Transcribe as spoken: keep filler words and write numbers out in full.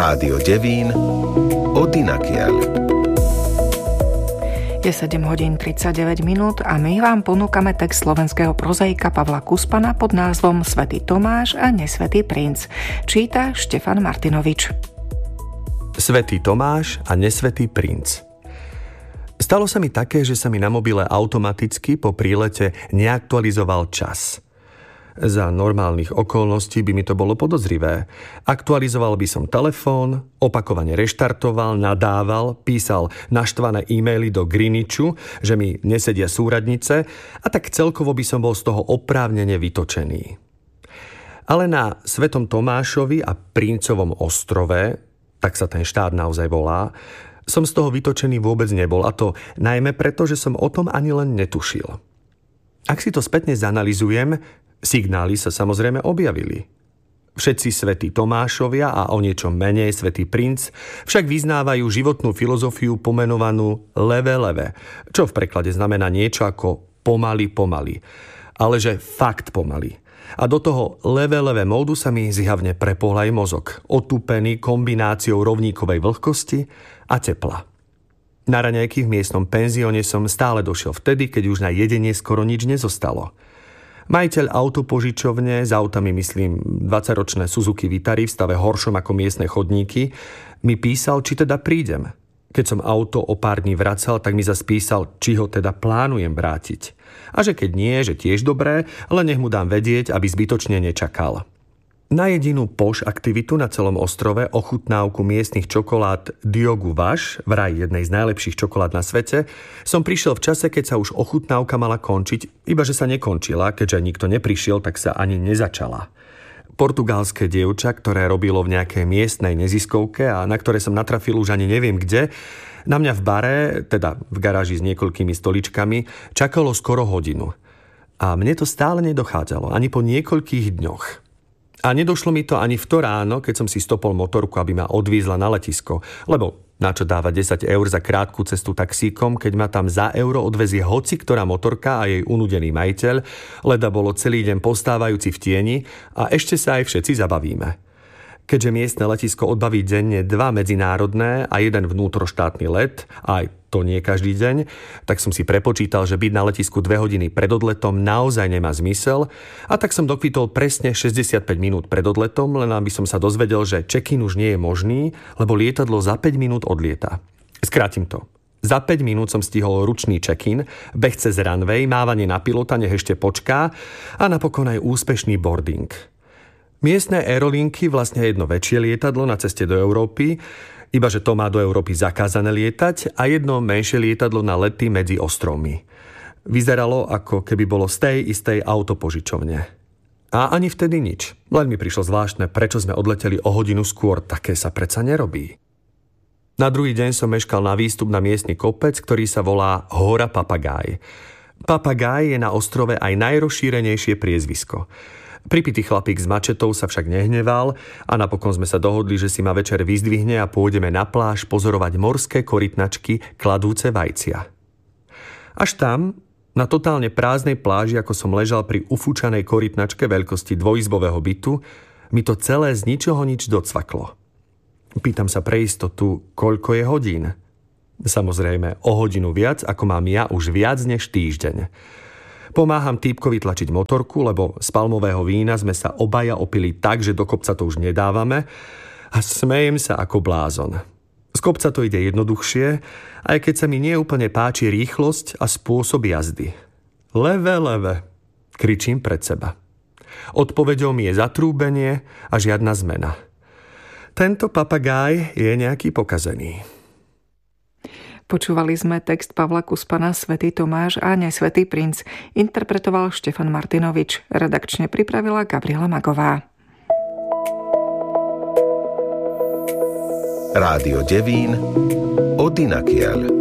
Rádio Devín odinakiaľ. Je sedem hodín tridsaťdeväť minút a my vám ponúkame text slovenského prozaika Pavla Kuspana pod názvom Svätý Tomáš a nesvätý princ. Číta Štefan Martinovič. Svätý Tomáš a nesvätý princ. Stalo sa mi také, že sa mi na mobile automaticky po prílete neaktualizoval čas. Za normálnych okolností by mi to bolo podozrivé. Aktualizoval by som telefón, opakovane reštartoval, nadával, písal naštvané e-maily do Greenwichu, že mi nesedia súradnice a tak celkovo by som bol z toho oprávnene vytočený. Ale na Svätom Tomášovi a Princovom ostrove, tak sa ten štát naozaj volá, som z toho vytočený vôbec nebol, a to najmä preto, že som o tom ani len netušil. Ak si to spätne zanalyzujem, signály sa samozrejme objavili. Všetci svätí Tomášovia a o niečo menej svätý princ však vyznávajú životnú filozofiu pomenovanú leve leve, čo v preklade znamená niečo ako pomaly pomaly, ale že fakt pomaly. A do toho leve leve módu sa mi zjavne prepol aj mozog, otúpený kombináciou rovníkovej vlhkosti a tepla. Na raňajky v miestnom penzióne som stále došiel vtedy, keď už na jedenie skoro nič nezostalo. Majiteľ autopožičovne, s autami myslím dvadsaťročné Suzuki Vitary v stave horšom ako miestne chodníky, mi písal, či teda prídem. Keď som auto o pár dní vracal, tak mi zas písal, či ho teda plánujem vrátiť. A že keď nie, že tiež dobré, len nech mu dám vedieť, aby zbytočne nečakal. Na jedinú poš aktivitu na celom ostrove, ochutnávku miestnych čokolád Diogu Vaš, vraj jednej z najlepších čokolád na svete, som prišiel v čase, keď sa už ochutnávka mala končiť, iba že sa nekončila, keďže nikto neprišiel, tak sa ani nezačala. Portugalské dievča, ktoré robilo v nejakej miestnej neziskovke a na ktoré som natrafil už ani neviem kde, na mňa v bare, teda v garáži s niekoľkými stoličkami, čakalo skoro hodinu. A mne to stále nedochádzalo, ani po niekoľkých dňoch. A nedošlo mi to ani v to ráno, keď som si stopol motorku, aby ma odvízla na letisko, lebo na čo dávať desať eur za krátku cestu taxíkom, keď ma tam za euro odvezie hoci ktorá motorka a jej unudený majiteľ, leda bolo celý deň postávajúci v tieni a ešte sa aj všetci zabavíme. Keďže miestne letisko odbaví denne dva medzinárodné a jeden vnútroštátny let, a aj to nie každý deň, tak som si prepočítal, že byť na letisku dve hodiny pred odletom naozaj nemá zmysel, a tak som dokvitol presne šesťdesiatpäť minút pred odletom, len aby som sa dozvedel, že check-in už nie je možný, lebo lietadlo za päť minút odlieta. Skrátim to. Za päť minút som stihol ručný check-in, beh cez runway, mávanie na pilota, nech ešte počká, a napokon aj úspešný boarding. Miestne aerolinky vlastne jedno väčšie lietadlo na ceste do Európy, iba že to má do Európy zakázané lietať, a jedno menšie lietadlo na lety medzi ostrovmi. Vyzeralo, ako keby bolo z tej istej autopožičovne. A ani vtedy nič. Len mi prišlo zvláštne, prečo sme odleteli o hodinu skôr, také sa predsa nerobí. Na druhý deň som meškal na výstup na miestny kopec, ktorý sa volá Hora Papagáj. Papagáj je na ostrove aj najrozšírenejšie priezvisko. Pripitý chlapík s mačetou sa však nehneval a napokon sme sa dohodli, že si ma večer vyzdvihne a pôjdeme na pláž pozorovať morské korytnačky kladúce vajcia. Až tam, na totálne prázdnej pláži, ako som ležal pri ufúčanej korytnačke veľkosti dvojizbového bytu, mi to celé z ničoho nič docvaklo. Pýtam sa pre istotu, koľko je hodín. Samozrejme, o hodinu viac, ako mám ja už viac než týždeň. Pomáham týpkovi tlačiť motorku, lebo z palmového vína sme sa obaja opili tak, že do kopca to už nedávame, a smejem sa ako blázon. Z kopca to ide jednoduchšie, aj keď sa mi neúplne páči rýchlosť a spôsob jazdy. Leve, leve, kričím pred seba. Odpoveďou mi je zatrúbenie a žiadna zmena. Tento papagáj je nejaký pokazený. Počúvali sme text Pavla Kuspana Svätý Tomáš a nesvätý princ. Interpretoval Štefan Martinovič. Redakčne pripravila Gabriela Magová. Rádio Devín odinakiaľ.